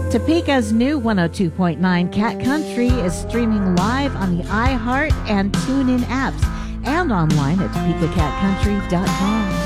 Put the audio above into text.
Topeka's new 102.9 Cat Country is streaming live on the iHeart and TuneIn apps and online at topekacatcountry.com.